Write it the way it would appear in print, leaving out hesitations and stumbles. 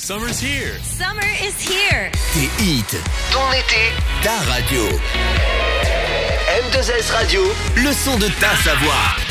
Summer's here. Summer is here. Tes hits, ton été, ta radio. M2S Radio, le son de ta Savoie.